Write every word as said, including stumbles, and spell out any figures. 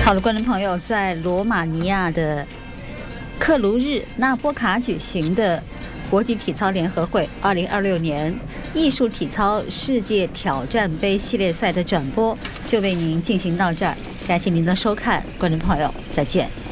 好的，观众朋友，在罗马尼亚的克卢日纳波卡举行的国际体操联合会二零二六年艺术体操世界挑战杯系列赛的转播就为您进行到这儿，感谢您的收看，观众朋友，再见。